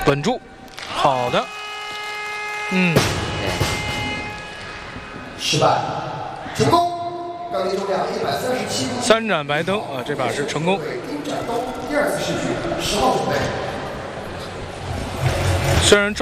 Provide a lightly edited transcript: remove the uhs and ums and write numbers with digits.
稳住，好的， 失败，成功。杠铃重量137 3盏白灯啊，这把是成功。 丁展东第2次试举，10号准备。 虽然